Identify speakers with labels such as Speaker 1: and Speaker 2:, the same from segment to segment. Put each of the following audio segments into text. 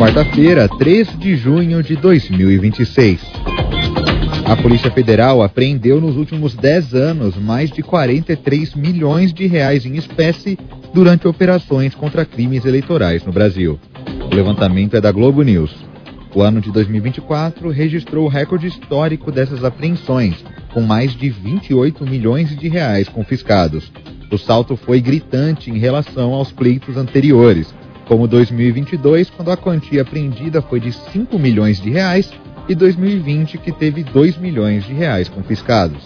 Speaker 1: quarta-feira, 3 de junho de 2026. A Polícia Federal apreendeu nos últimos 10 anos mais de 43 milhões de reais em espécie durante operações contra crimes eleitorais no Brasil. O levantamento é da Globo News. O ano de 2024 registrou o recorde histórico dessas apreensões, com mais de 28 milhões de reais confiscados. O salto foi gritante em relação aos pleitos anteriores, como 2022, quando a quantia apreendida foi de 5 milhões de reais, e 2020, que teve 2 milhões de reais confiscados.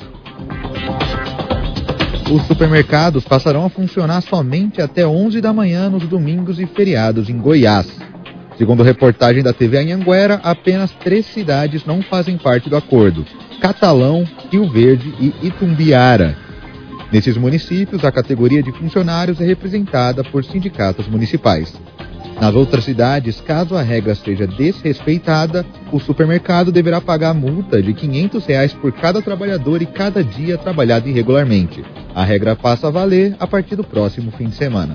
Speaker 1: Os supermercados passarão a funcionar somente até 11 da manhã nos domingos e feriados em Goiás. Segundo reportagem da TV Anhanguera, apenas 3 cidades não fazem parte do acordo: Catalão, Rio Verde e Itumbiara. Nesses municípios, a categoria de funcionários é representada por sindicatos municipais. Nas outras cidades, caso a regra seja desrespeitada, o supermercado deverá pagar multa de R$ 500 por cada trabalhador e cada dia trabalhado irregularmente. A regra passa a valer a partir do próximo fim de semana.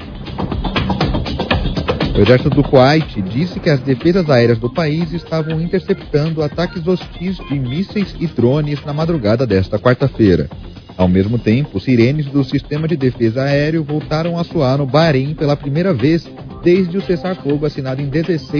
Speaker 1: O exército do Kuwait disse que as defesas aéreas do país estavam interceptando ataques hostis de mísseis e drones na madrugada desta quarta-feira. Ao mesmo tempo, sirenes do sistema de defesa aéreo voltaram a soar no Bahrein pela primeira vez desde o cessar-fogo assinado em 16